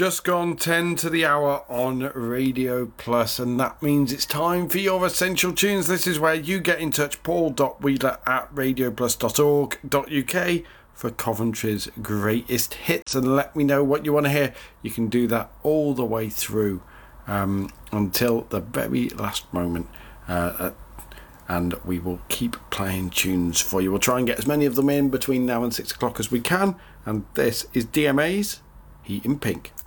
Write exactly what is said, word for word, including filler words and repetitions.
Just gone ten to the hour on Radio Plus, and that means it's time for your Essential Tunes. This is where you get in touch, paul dot wheeler at radio plus dot org dot u k for Coventry's greatest hits, and let me know what you want to hear. You can do that all the way through um, until the very last moment, uh, and we will keep playing tunes for you. We'll try and get as many of them in between now and six o'clock as we can, and this is D M A's Heat in Pink.